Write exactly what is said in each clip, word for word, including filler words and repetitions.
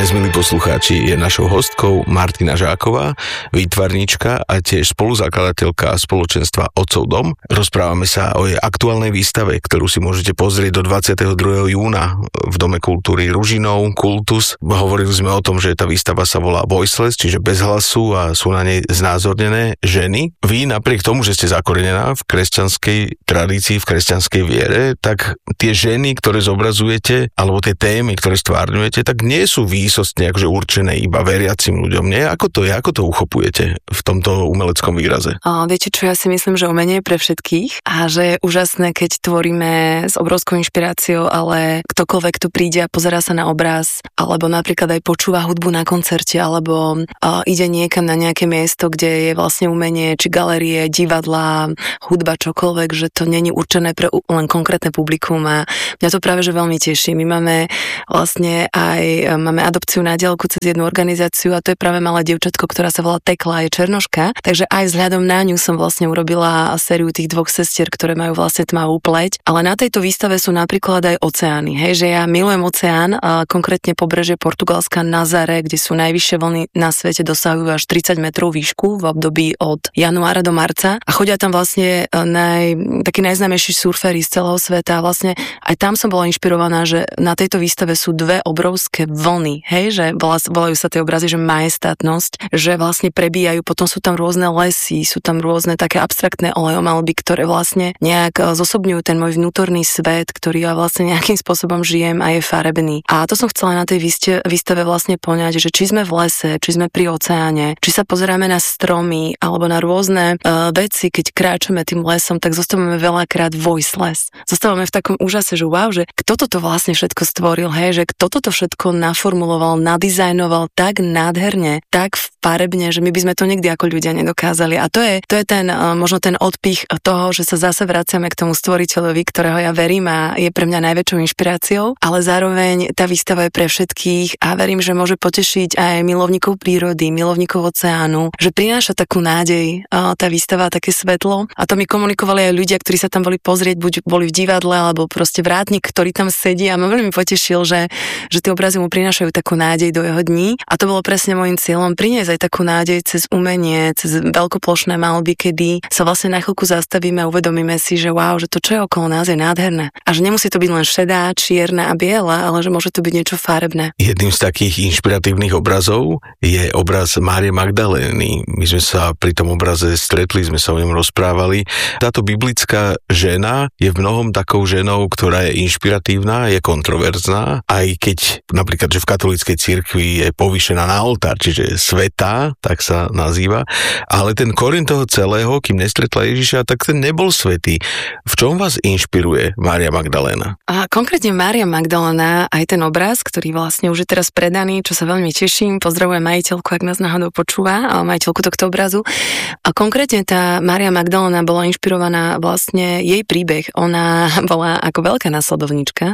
Dnes, milí poslucháči, je našou hostkou Martina Žáková, výtvarníčka a tiež spoluzakladateľka spoločenstva Otcov dom. Rozprávame sa o jej aktuálnej výstave, ktorú si môžete pozrieť do dvadsiateho druhého júna v Dome kultúry Ružinov, Kultus. Hovorili sme o tom, že tá výstava sa volá Voiceless, čiže bez hlasu, a sú na nej znázornené ženy. Vy, napriek tomu, že ste zakorenená v kresťanskej tradícii, v kresťanskej viere, tak tie ženy, ktoré zobrazujete, alebo tie témy, ktoré stvárňujete, tak nie sú výsostne akože určené iba veriacim ľuďom, nie? Ako to je? Ako to uchopujete v tomto umeleckom výraze? A viete čo, ja si myslím, že umenie je pre všetkých a že je úžasné, keď tvoríme s obrovskou inšpiráciou, ale ktokoľvek tu príde a pozerá sa na obraz, alebo napríklad aj počúva hudbu na koncerte, alebo uh, ide niekam na nejaké miesto, kde je vlastne umenie, či galérie, divadlá, hudba, čokoľvek, že to není určené pre len konkrétne publikum, a mňa to práve že veľmi teší. My máme vlastne aj máme adopciu na diaľku cez jednu organizáciu, a to je práve malé dievčatko, ktorá sa volá Tekla, je černoška, takže aj vzhľadom na ňu som vlastne urobila sériu tých dvoch sestier, ktoré majú vlastne tmavú pleť. Ale na tejto výstave sú napríklad aj oceány, hej, že ja milujem oceán, a konkrétne pobrežie Portugalska Nazare, kde sú najvyššie vlny na svete, dosahujú až tridsať metrov výšku v období od januára do marca, a chodia tam vlastne naj, takí najznámejší surferi z celého sveta, a vlastne aj tam som bola inšpirovaná, že na tejto výstave sú dve obrovské vlny, hej, že volajú sa tie obrazy, že majestátnosť, že vlastne prebíjajú, potom sú tam rôzne lesy, sú tam rôzne také abstraktné olejomalby, ktoré vlastne nejak zosobňujú ten môj vnútorný svet, ktorý ja vlastne nejakým spôsobom žijem a je farebný. A to som chcela na tej výstave vlastne poňať, že či sme v lese, či sme pri oceáne, či sa pozeráme na stromy alebo na rôzne uh, veci, keď kráčame tým lesom, tak zostávame veľakrát voiceless. Zostávame v takom úžase, že wow, že kto toto vlastne všetko stvoril, hej, že kto toto všetko naformuloval, nadizajnoval tak nádherne, tak farebne, že my by sme to nikdy ako ľudia nedokázali. A to je, to je ten, uh, možno ten odpich toho, že sa zase vraciame k tomu stvoriteľovi, ktorého ja verím a je pre mňa najväčšou inšpiráciou, ale zároveň tá výstava je pre všetkých a verím, že môže potešiť aj milovníkov prírody, milovníkov oceánu, že prináša takú nádej uh, tá výstava, také svetlo. A to mi komunikovali aj ľudia, ktorí sa tam boli pozrieť, buď boli v divadle, alebo proste vrátnik, ktorý tam sedí, a ma veľmi potešil, že, že tie obrazy mu prinášajú takú nádej do jeho dní. A to bolo presne môjim cieľom, priniesť aj takú nádej cez umenie, cez veľkoplošné malby, kedy sa vlastne na chvíľku zastavíme a uvedomíme si, že wow, že to, čo je okolo nás, je nádherné. A že nemusí to byť len šedá, čierna a biela, ale že môže to byť niečo farebné. Jedným z takých inšpiratívnych obrazov je obraz Márie Magdalény. My sme sa pri tom obraze stretli, sme sa o ňom rozprávali. Táto biblická žena je v mnohom takou ženou, ktorá je inšpiratívna, je kontroverzná, aj keď napríklad, že v katolíckej cirkvi je povýšená na oltár, čiže svätá, tak sa nazýva, ale ten koreň toho celého, kým nestretla Ježiša, tak ten nebol svätý. V čom vás inšpiruje Mária Magdaléna? A konkrétne Mária Magdaléna, aj ten obraz, ktorý vlastne už je teraz predaný, čo sa veľmi teším, pozdravujem majiteľku, ak nás náhodou počúva, majiteľku tohto obrazu. A konkrétne tá Mária Magdaléna bola inšpirovaná vlastne jej príbeh. Ona bola ako veľká nasledovníčka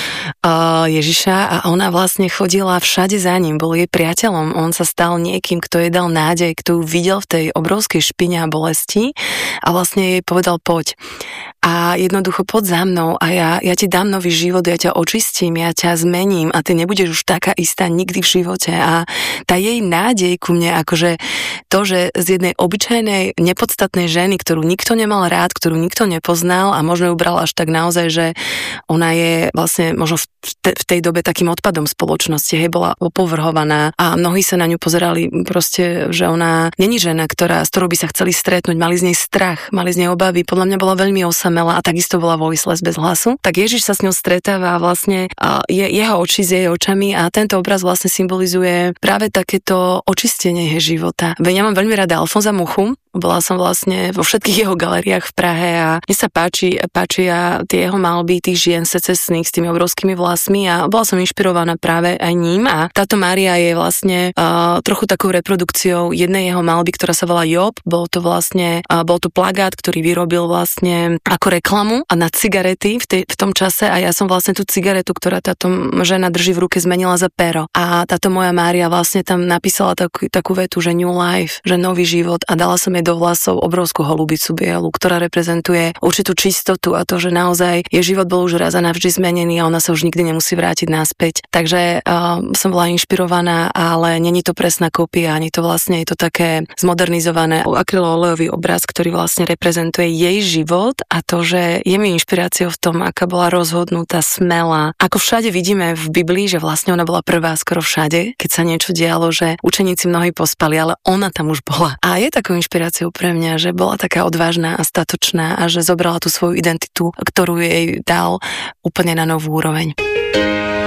Ježiša a ona vlastne chodila všade za ním, bol jej priateľom, on sa stal niekým, kto jej dal nádej, kto ju videl v tej obrovskej špine a bolesti a vlastne jej povedal poď. A jednoducho poď za mnou a ja, ja ti dám nový život, ja ťa očistím, ja ťa zmením a ty nebudeš už taká istá nikdy v živote. A tá jej nádej ku mne, akože to, že z jednej obyčajnej, nepodstatnej ženy, ktorú nikto nemal rád, ktorú nikto nepoznal a možno ju bral až tak naozaj, že ona je vlastne možno v, te, v tej dobe takým odpadom spoločnosti, hej, bola opovrhovaná a mnohí sa na ňu pozerali proste, že ona není žena, ktorá, s ktorou by sa chceli stretnúť, mali z nej strach, mali z nej obavy, podľa mňa bola veľmi osamelá a takisto bola voiceless bez hlasu. Tak Ježiš sa s ňou stretáva a vlastne a je, jeho oči s jej očami a tento obraz vlastne symbolizuje práve takéto očistenie jej života. Veď ja mám veľmi rada Alfonza Muchu, bola som vlastne vo všetkých jeho galériách v Prahe a mne sa páči, páčia tie jeho malby tých žien secesných s tými obrovskými vlasmi a bola som inšpirovaná práve aj ním a táto Mária je vlastne uh, trochu takou reprodukciou jednej jeho malby, ktorá sa volá Job. Bol to vlastne, uh, bol to plagát, ktorý vyrobil vlastne ako reklamu a na cigarety v, tej, v tom čase a ja som vlastne tú cigaretu, ktorá táto žena drží v ruke, zmenila za pero. A táto moja Mária vlastne tam napísala takú, takú vetu, že new life, že nový život a dala som jej do vlasov obrovskú holubicu bielu, ktorá reprezentuje určitú čistotu a to, že naozaj jej život bol už raz a navždy zmenený a ona sa už nikdy nemusí vrátiť naspäť. Takže uh, som bola inšpirovaná, ale není to presná kopia, ani to vlastne je to také zmodernizované akryloolejový obraz, ktorý vlastne reprezentuje jej život a to, že je mi inšpiráciou v tom, aká bola rozhodnutá, smelá. Ako všade vidíme v Biblii, že vlastne ona bola prvá skoro všade, keď sa niečo dialo, že učeníci mnohí pospali, ale ona tam už bola. A je takou inšpiráciou pre mňa, že bola taká odvážna a statočná a že zobrala tú svoju identitu, ktorú jej dal úplne na novú úroveň.